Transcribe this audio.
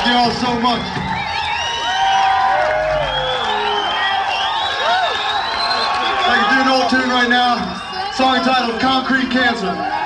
Thank you all so much. I can do an old tune right now. Song entitled Concrete Cancer.